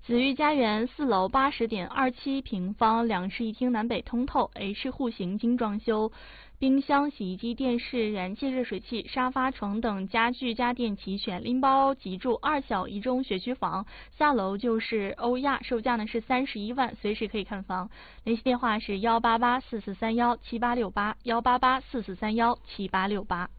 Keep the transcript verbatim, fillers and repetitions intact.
紫玉家园四楼八十点二七平方，两室一厅南北通透 ，H 户型精装修，冰箱、洗衣机、电视、燃气热水器、沙发、床等家具家电齐全，拎包即住，二小一中学区房，下楼就是欧亚，售价呢是三十一万，随时可以看房。联系电话是幺八八四四三幺七八六八，幺八八四四三幺七八六八。